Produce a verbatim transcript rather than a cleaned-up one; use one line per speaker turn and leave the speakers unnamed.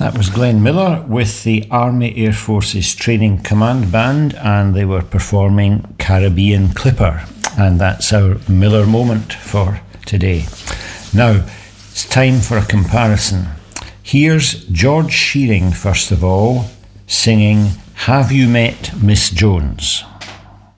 That was Glenn Miller with the Army Air Forces Training Command Band, and they were performing Caribbean Clipper. And that's our Miller moment for today. Now, it's time for a comparison. Here's George Shearing, first of all, singing Have You Met Miss Jones?